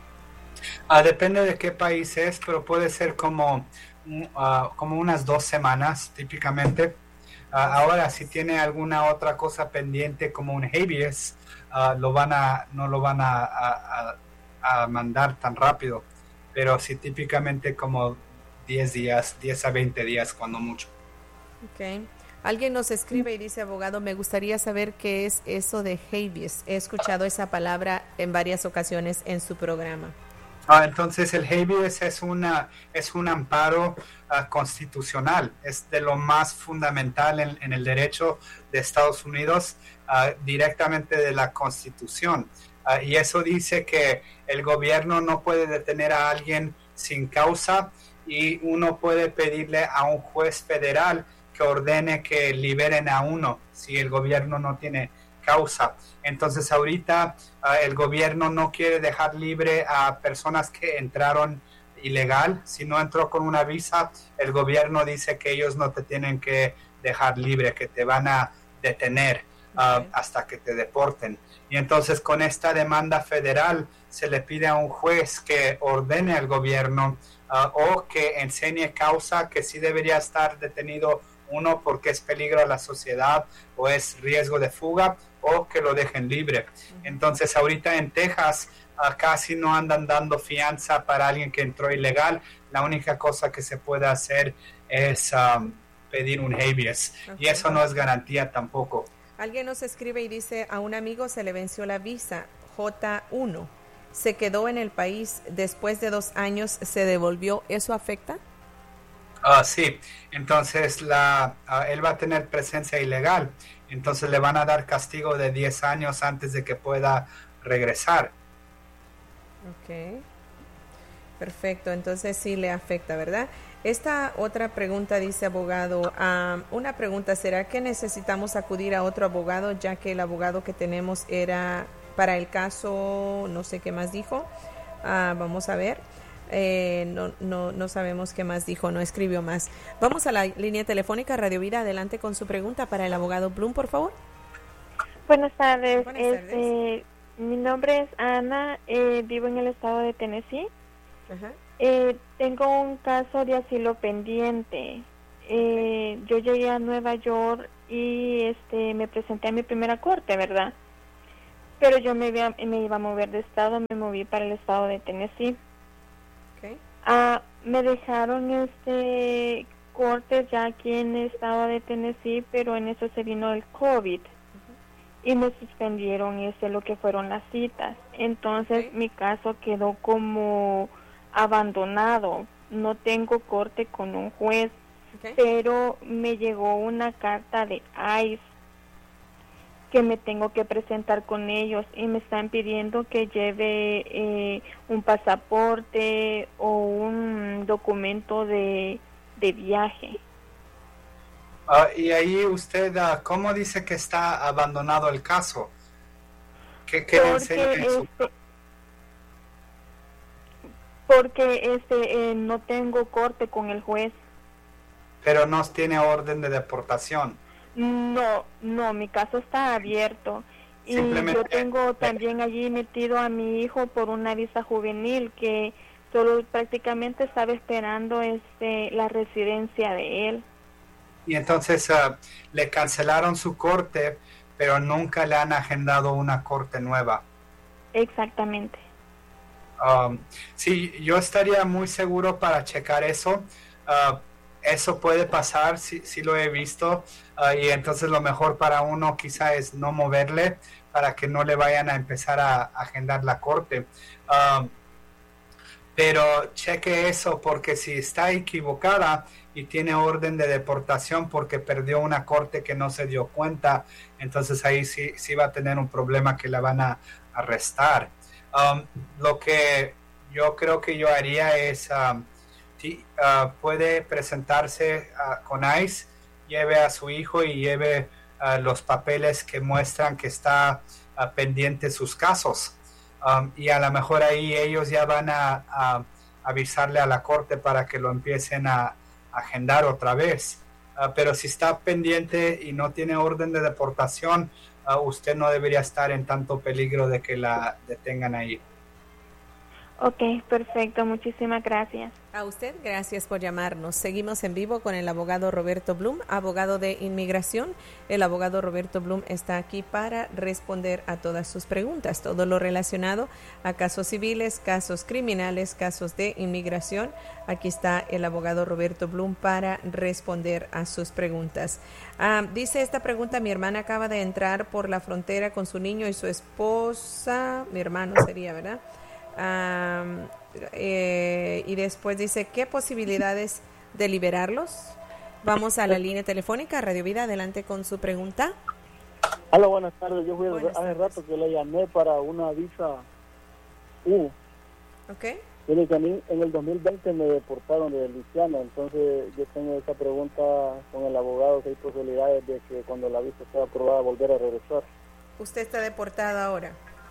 Uh, depende de qué país es, pero puede ser como, uh, como unas dos semanas típicamente. Uh, ahora, si tiene alguna otra cosa pendiente como un habeas, uh, lo van a, no lo van a, a, a mandar tan rápido. Pero sí, típicamente como diez días, diez a veinte días cuando mucho. Ok. Alguien nos escribe y dice, abogado, me gustaría saber qué es eso de habeas. He escuchado esa palabra en varias ocasiones en su programa. Ah, entonces el habeas es una es un amparo uh, constitucional, es de lo más fundamental en, en el derecho de Estados Unidos, uh, directamente de la Constitución. Uh, y eso dice que el gobierno no puede detener a alguien sin causa, y uno puede pedirle a un juez federal que ordene que liberen a uno si el gobierno no tiene causa. Entonces ahorita uh, el gobierno no quiere dejar libre a personas que entraron ilegal. Si no entró con una visa, el gobierno dice que ellos no te tienen que dejar libre, que te van a detener uh, okay. hasta que te deporten. Y entonces con esta demanda federal se le pide a un juez que ordene al gobierno uh, o que enseñe causa que sí debería estar detenido uno porque es peligro a la sociedad o es riesgo de fuga, o que lo dejen libre. Entonces ahorita en Texas uh, casi no andan dando fianza para alguien que entró ilegal. La única cosa que se puede hacer es um, pedir un habeas, okay. y eso no es garantía tampoco. Alguien nos escribe y dice, a un amigo se le venció la visa J uno, se quedó en el país, después de dos años se devolvió, ¿eso afecta? Uh, sí, entonces la, uh, él va a tener presencia ilegal, entonces le van a dar castigo de diez años antes de que pueda regresar. Ok, perfecto, entonces sí le afecta, ¿verdad? Esta otra pregunta dice, abogado, um, una pregunta, ¿será que necesitamos acudir a otro abogado ya que el abogado que tenemos era para el caso, no sé qué más dijo? Uh, vamos a ver. Eh, no, no, no sabemos qué más dijo, no escribió más. Vamos a la línea telefónica Radio Vida. Adelante con su pregunta para el abogado Blum, por favor. Buenas tardes. Buenas tardes. Este, mi nombre es Ana, eh, vivo en el estado de Tennessee. Ajá. Eh, tengo un caso de asilo pendiente. Eh, yo llegué a Nueva York y este me presenté a mi primera corte, ¿verdad? Pero yo me iba, me iba a mover de estado, me moví para el estado de Tennessee. Okay. Ah, me dejaron este cortes ya aquí en el estado de Tennessee, pero en eso se vino el COVID uh-huh. y me suspendieron este lo que fueron las citas. Entonces okay. mi caso quedó como abandonado. No tengo corte con un juez, okay. pero me llegó una carta de ICE que me tengo que presentar con ellos y me están pidiendo que lleve eh, un pasaporte o un documento de, de viaje. Uh, y ahí usted, uh, ¿cómo dice que está abandonado el caso? ¿Qué, qué le enseña en su... este, porque este eh, no tengo corte con el juez. Pero no tiene orden de deportación. No, no, mi caso está abierto y yo tengo también allí metido a mi hijo por una visa juvenil que solo prácticamente estaba esperando este la residencia de él. Y entonces uh, le cancelaron su corte, pero nunca le han agendado una corte nueva. Exactamente. Um, sí, yo estaría muy seguro para checar eso. Uh, Eso puede pasar, sí, sí lo he visto, uh, y entonces lo mejor para uno quizá es no moverle para que no le vayan a empezar a, a agendar la corte. Um, pero cheque eso porque si está equivocada y tiene orden de deportación porque perdió una corte que no se dio cuenta, entonces ahí sí, sí va a tener un problema que la van a arrestar. Um, lo que yo creo que yo haría es... Um, Sí, uh, puede presentarse uh, con ICE, lleve a su hijo y lleve uh, los papeles que muestran que está uh, pendiente sus casos. Um, y a lo mejor ahí ellos ya van a, a avisarle a la corte para que lo empiecen a, a agendar otra vez. Uh, pero si está pendiente y no tiene orden de deportación, uh, usted no debería estar en tanto peligro de que la detengan ahí. Ok, perfecto. Muchísimas gracias. A usted, gracias por llamarnos. Seguimos en vivo con el abogado Roberto Blum, abogado de inmigración. El abogado Roberto Blum está aquí para responder a todas sus preguntas, todo lo relacionado a casos civiles, casos criminales, casos de inmigración. Aquí está el abogado Roberto Blum para responder a sus preguntas. Ah, dice esta pregunta: mi hermana acaba de entrar por la frontera con su niño y su esposa, mi hermano sería, ¿verdad? Um, eh, y después dice, ¿qué posibilidades de liberarlos? Vamos a la línea telefónica, Radio Vida, adelante con su pregunta. Hola, buenas tardes. Yo fui buenas hace tardes. rato que le llamé para una visa U. Ok. Tiene que a mí en el dos mil veinte me deportaron de Luisiana, entonces yo tengo esa pregunta con el abogado, si hay posibilidades de que cuando la visa sea aprobada volver a regresar. Usted está deportado ahora.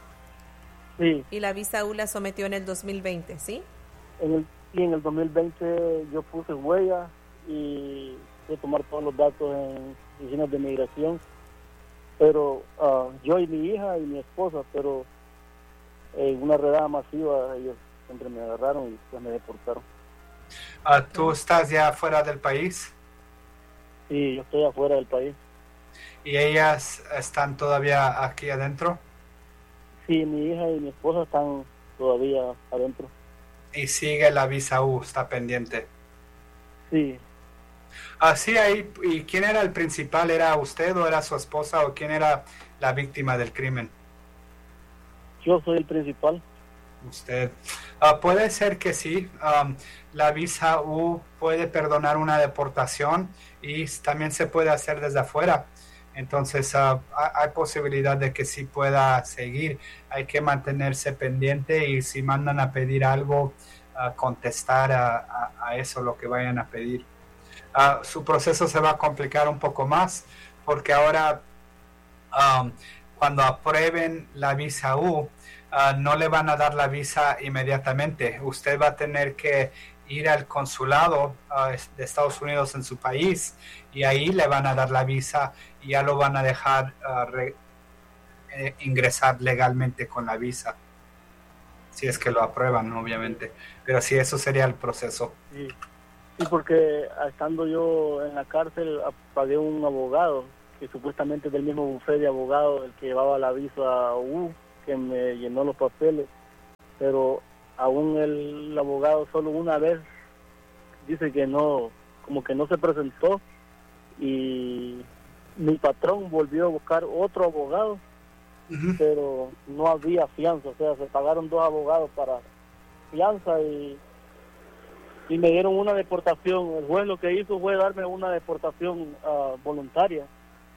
Sí. Y la visa U la sometió en el dos mil veinte, ¿sí? En el, y en el dos mil veinte yo puse huella y de tomar todos los datos en oficinas de migración, pero uh, yo y mi hija y mi esposa, pero en una redada masiva ellos siempre me agarraron y pues me deportaron. Uh, ¿Tú estás ya fuera del país? Sí, yo estoy afuera del país. ¿Y ellas están todavía aquí adentro? Sí, mi hija y mi esposa están todavía adentro. Y sigue la visa U, está pendiente. Sí. Así ahí, ¿y quién era el principal? ¿Era usted o era su esposa o quién era la víctima del crimen? Yo soy el principal. Usted. Uh, puede ser que sí. Um, la visa U puede perdonar una deportación y también se puede hacer desde afuera. Entonces uh, hay posibilidad de que sí pueda seguir. Hay que mantenerse pendiente y si mandan a pedir algo, uh, contestar a, a, a eso, lo que vayan a pedir. Uh, su proceso se va a complicar un poco más porque ahora um, cuando aprueben la visa U, uh, no le van a dar la visa inmediatamente. Usted va a tener que ir al consulado uh, de Estados Unidos en su país y ahí le van a dar la visa y ya lo van a dejar uh, re, eh, ingresar legalmente con la visa. Si es que lo aprueban, obviamente. Pero sí, eso sería el proceso. Sí, sí, porque estando yo en la cárcel pagué un abogado que supuestamente es del mismo bufete de abogados el que llevaba la visa U, que me llenó los papeles, pero aún el abogado solo una vez dice que no, como que no se presentó, y mi patrón volvió a buscar otro abogado, uh-huh. pero no había fianza, o sea, se pagaron dos abogados para fianza y, y me dieron una deportación. El juez lo que hizo fue darme una deportación uh, voluntaria.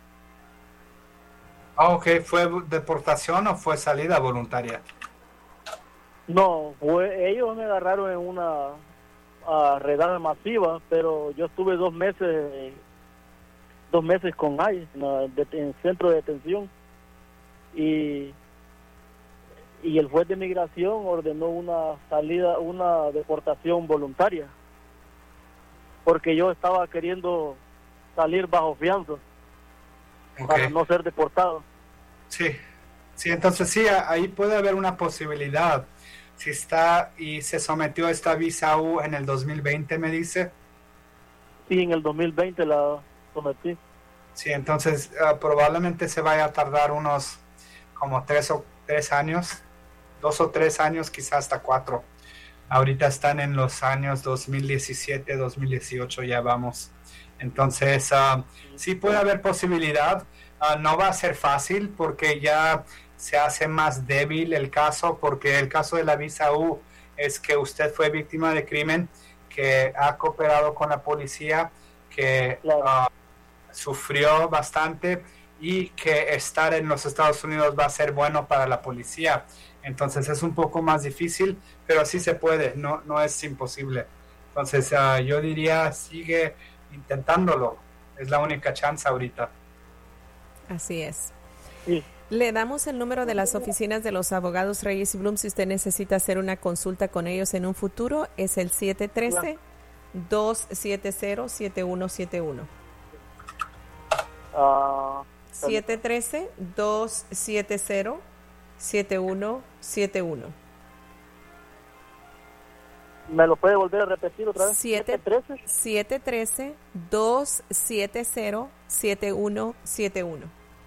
Ah, ok, ¿fue deportación o fue salida voluntaria? No, fue, ellos me agarraron en una uh, redada masiva, pero yo estuve dos meses, dos meses con I C E, en, de, en centro de detención, y y el juez de migración ordenó una salida, una deportación voluntaria, porque yo estaba queriendo salir bajo fianza, okay, para no ser deportado. Sí, sí, entonces sí, ahí puede haber una posibilidad. Si está y se sometió a esta visa U en el dos mil veinte, me dice. Sí, en el dos mil veinte la sometí. Sí, entonces uh, probablemente se vaya a tardar unos como tres o tres años, dos o tres años, quizás hasta cuatro. Ahorita están en los años dos mil diecisiete, dos mil dieciocho, ya vamos. Entonces, uh, sí puede haber posibilidad. Uh, no va a ser fácil porque ya se hace más débil el caso, porque el caso de la visa U es que usted fue víctima de crimen, que ha cooperado con la policía, que uh, sufrió bastante y que estar en los Estados Unidos va a ser bueno para la policía. Entonces es un poco más difícil, pero sí se puede, no, no es imposible. Entonces uh, yo diría, sigue intentándolo, es la única chance ahorita. Así es. Sí. Le damos el número de las oficinas de los abogados Reyes y Blum si usted necesita hacer una consulta con ellos en un futuro. Es el siete uno tres, dos siete cero, siete uno siete uno. Uh, siete uno tres, dos siete cero, siete uno siete uno. ¿Me lo puede volver a repetir otra vez? siete uno tres, dos siete cero, siete uno siete uno.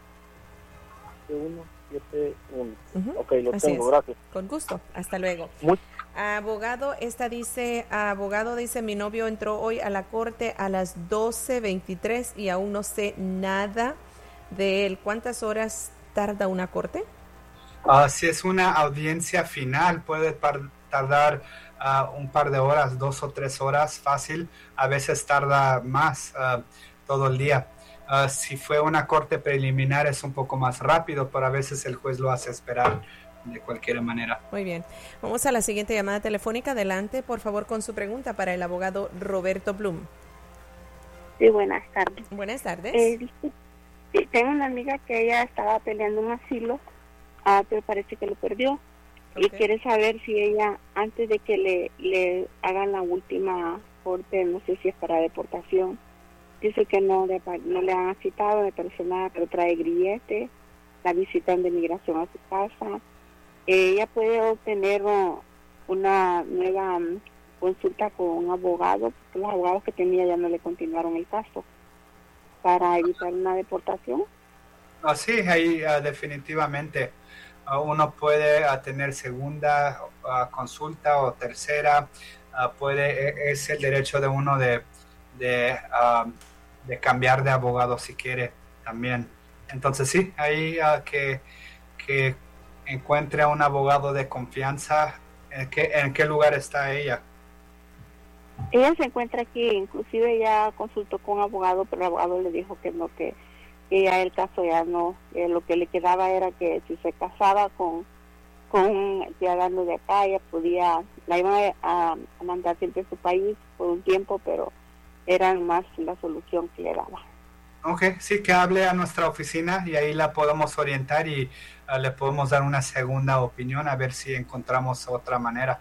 uno siete uno. Uh-huh. Ok, lo Así tengo, es. gracias. Con gusto, hasta luego. Muy... Abogado, esta dice, abogado dice, mi novio entró hoy a la corte a las doce veintitrés y aún no sé nada de él. ¿Cuántas horas tarda una corte? Uh, si es una audiencia final, puede par- tardar uh, un par de horas, dos o tres horas, fácil. A veces tarda más, uh, todo el día. Uh, si fue una corte preliminar es un poco más rápido, pero a veces el juez lo hace esperar de cualquier manera. Muy bien. Vamos a la siguiente llamada telefónica. Adelante, por favor, con su pregunta para el abogado Roberto Blum. Sí, buenas tardes. Buenas tardes. Eh, sí, tengo una amiga que ella estaba peleando un asilo, uh, pero parece que lo perdió. Okay. Y quiere saber si ella, antes de que le, le hagan la última corte, no sé si es para deportación, dice que no, no le han citado de personal, pero trae grillete, la visitan de migración a su casa. Eh, ella puede obtener uh, una nueva um, consulta con un abogado, porque los abogados que tenía ya no le continuaron el caso, para evitar una deportación. Oh, sí, ahí uh, definitivamente uh, uno puede uh, tener segunda uh, consulta o tercera, uh, puede, es el derecho de uno de, de uh, de cambiar de abogado si quiere también. Entonces sí, ahí uh, que, que encuentre a un abogado de confianza. ¿En qué, en qué lugar está ella? Ella se encuentra aquí, inclusive ella consultó con un abogado, pero el abogado le dijo que no, que, que ya el caso ya no, que lo que le quedaba era que si se casaba con con un ciudadano de acá, ella podía, la iba a, a mandar siempre a su país por un tiempo, pero era más la solución que le daba. Ok, sí, que hable a nuestra oficina y ahí la podemos orientar y uh, le podemos dar una segunda opinión a ver si encontramos otra manera.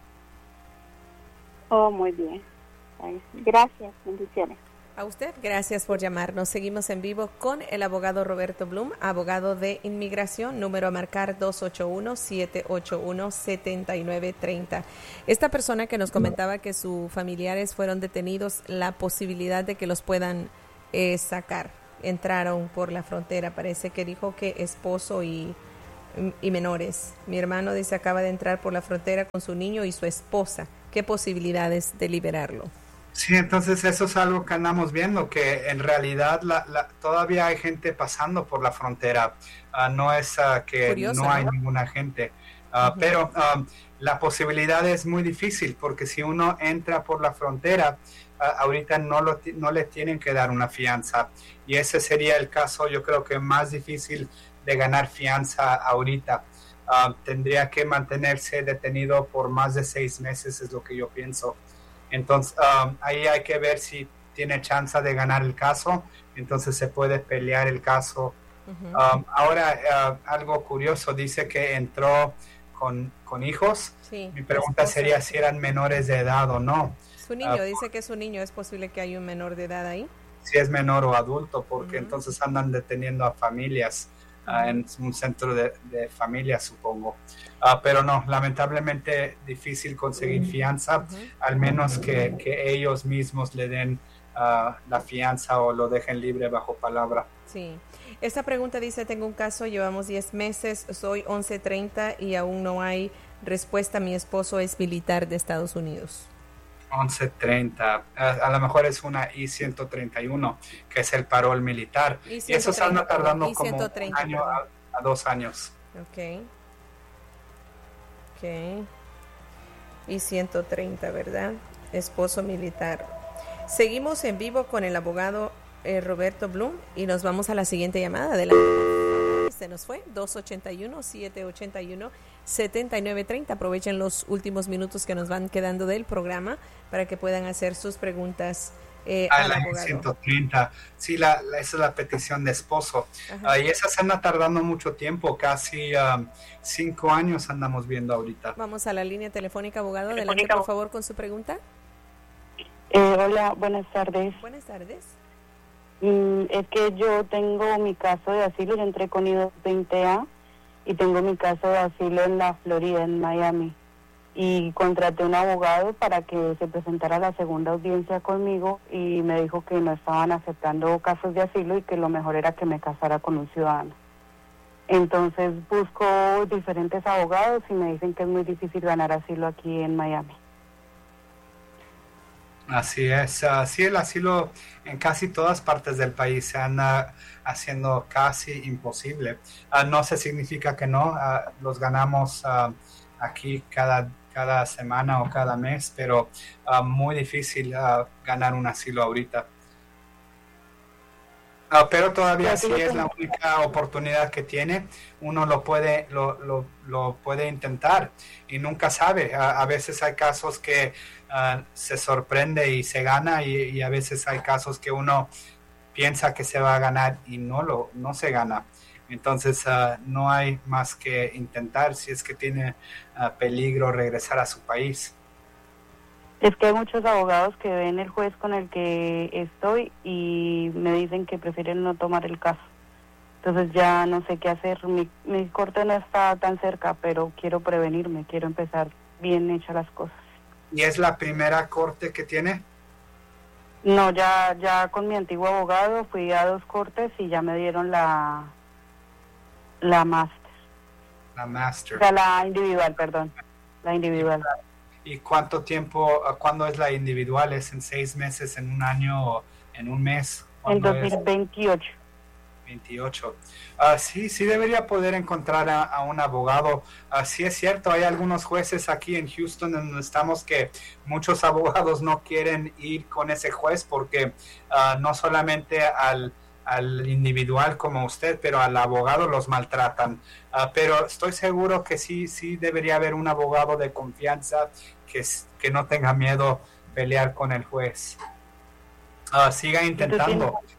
Oh, muy bien. Gracias, bendiciones. A usted, gracias por llamarnos. Seguimos en vivo con el abogado Roberto Bloom, abogado de inmigración, número a marcar dos ocho uno, siete ocho uno, siete nueve tres cero. Esta persona que nos comentaba que sus familiares fueron detenidos, la posibilidad de que los puedan eh, sacar, entraron por la frontera, parece que dijo que esposo y, y menores. Mi hermano dice acaba de entrar por la frontera con su niño y su esposa. ¿Qué posibilidades de liberarlo? Sí, entonces eso es algo que andamos viendo, que en realidad la, la, todavía hay gente pasando por la frontera. Uh, no es uh, que Curioso, no hay ¿no? ninguna gente, uh, uh-huh. pero um, la posibilidad es muy difícil porque si uno entra por la frontera, uh, ahorita no, lo, no le tienen que dar una fianza. Y ese sería el caso, yo creo que más difícil de ganar fianza ahorita. Uh, tendría que mantenerse detenido por más de seis meses, es lo que yo pienso. Entonces, um, ahí hay que ver si tiene chance de ganar el caso, entonces se puede pelear el caso. Uh-huh. Um, ahora, uh, algo curioso, dice que entró con, con hijos. Sí, mi pregunta sería si eran menores de edad o no. Su niño, uh, dice que es su niño, ¿es posible que haya un menor de edad ahí? Si es menor o adulto, porque uh-huh. entonces andan deteniendo a familias. Uh, en un centro de, de familia, supongo. Uh, pero no, lamentablemente difícil conseguir fianza, uh-huh. al menos que, que ellos mismos le den uh, la fianza o lo dejen libre bajo palabra. Sí. Esta pregunta dice, tengo un caso, llevamos diez meses, soy once treinta y aún no hay respuesta. Mi esposo es militar de Estados Unidos. once treinta, a, a lo mejor es una I ciento treinta y uno, que es el parol militar. Y eso se anda tardando I ciento treinta, como un año a, a dos años. Ok. Ok. I ciento treinta, ¿verdad? Esposo militar. Seguimos en vivo con el abogado eh, Roberto Bloom y nos vamos a la siguiente llamada. Adelante. Se nos fue, dos ocho uno, siete ocho uno, siete nueve tres cero. Aprovechen los últimos minutos que nos van quedando del programa para que puedan hacer sus preguntas eh, a al la abogado. ciento treinta, sí, la, la, esa es la petición de esposo. Uh, y esa se anda tardando mucho tiempo, casi um, cinco años andamos viendo ahorita. Vamos a la línea telefónica, abogado. Adelante, por favor, con su pregunta. Eh, hola, buenas tardes. Buenas tardes. Mm, es que yo tengo mi caso de asilo, yo entré con I dos veinte A y tengo mi caso de asilo en la Florida, en Miami. Y contraté un abogado para que se presentara a la segunda audiencia conmigo y me dijo que no estaban aceptando casos de asilo y que lo mejor era que me casara con un ciudadano. Entonces busco diferentes abogados y me dicen que es muy difícil ganar asilo aquí en Miami. Así es, así el asilo en casi todas partes del país se anda haciendo casi imposible. Uh, no se significa que no, uh, los ganamos uh, aquí cada, cada semana o cada mes, pero uh, muy difícil uh, ganar un asilo ahorita. Uh, pero todavía sí es la única oportunidad que tiene, uno lo puede lo, lo, lo puede intentar y nunca sabe. Uh, a veces hay casos que uh, se sorprende y se gana y, y a veces hay casos que uno piensa que se va a ganar y no lo no se gana. Entonces uh, no hay más que intentar si es que tiene uh, peligro regresar a su país. Es que hay muchos abogados que ven el juez con el que estoy y me dicen que prefieren no tomar el caso. Entonces ya no sé qué hacer. Mi, mi corte no está tan cerca, pero quiero prevenirme, quiero empezar bien hechas las cosas. ¿Y es la primera corte que tiene? No, ya ya con mi antiguo abogado fui a dos cortes y ya me dieron la la máster. La máster. O sea, la individual, perdón. La individual. ¿Y cuánto tiempo, cuándo es la individual? ¿Es en seis meses, en un año o en un mes? En dos mil veintiocho. veintiocho. Uh, sí, sí debería poder encontrar a, a un abogado. Uh, sí es cierto, hay algunos jueces aquí en Houston donde estamos que muchos abogados no quieren ir con ese juez porque uh, no solamente al al individual como usted, pero al abogado los maltratan. Uh, pero estoy seguro que sí, sí debería haber un abogado de confianza que, que no tenga miedo pelear con el juez. Uh, siga intentando.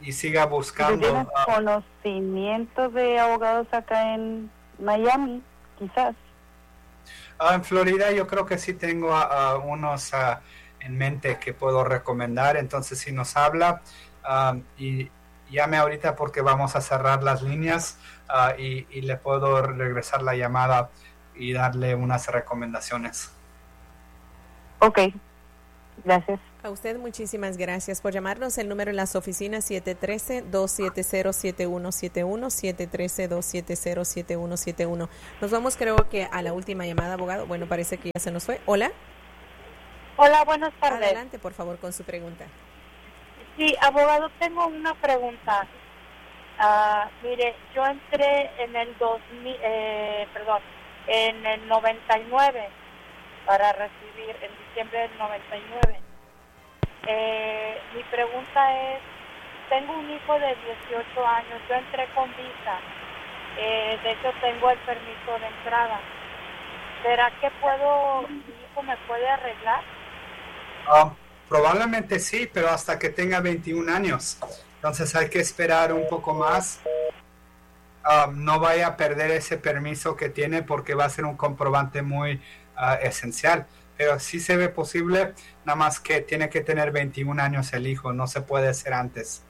y siga buscando. ¿Tú tienes uh, conocimiento de abogados acá en Miami, quizás? Uh, en Florida yo creo que sí tengo uh, unos uh, en mente que puedo recomendar. Entonces si nos habla uh, y llame ahorita porque vamos a cerrar las líneas uh, y, y le puedo regresar la llamada y darle unas recomendaciones. Ok, gracias. A usted muchísimas gracias por llamarnos. El número en las oficinas siete uno tres, dos siete cero, siete uno siete uno, siete uno tres, dos siete cero, siete uno siete uno. Nos vamos creo que a la última llamada, abogado. Bueno, parece que ya se nos fue. Hola. Hola, buenas tardes. Adelante, por favor, con su pregunta. Sí, abogado, tengo una pregunta. Uh, mire, yo entré en el dos mil, eh, perdón, en el noventa y nueve para recibir en diciembre del noventa y nueve. Eh, mi pregunta es, tengo un hijo de dieciocho años, yo entré con visa, eh, de hecho tengo el permiso de entrada. ¿Será que puedo, mi hijo me puede arreglar? Uh, probablemente sí, pero hasta que tenga veintiún años. Entonces hay que esperar un poco más. Uh, no vaya a perder ese permiso que tiene porque va a ser un comprobante muy uh, esencial. Pero sí se ve posible, nada más que tiene que tener veintiún años el hijo, no se puede hacer antes.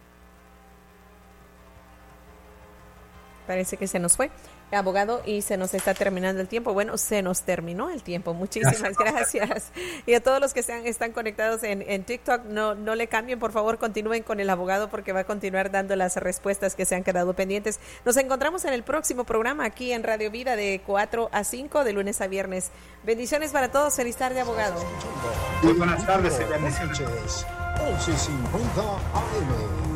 Parece que se nos fue, abogado, y se nos está terminando el tiempo. Bueno, se nos terminó el tiempo. Muchísimas gracias. gracias. Y a todos los que están, están conectados en, en TikTok, no, no le cambien, por favor, continúen con el abogado porque va a continuar dando las respuestas que se han quedado pendientes. Nos encontramos en el próximo programa aquí en Radio Vida de cuatro a cinco, de lunes a viernes. Bendiciones para todos. Feliz tarde, abogado. Muy buenas tardes y bendiciones. once cincuenta A M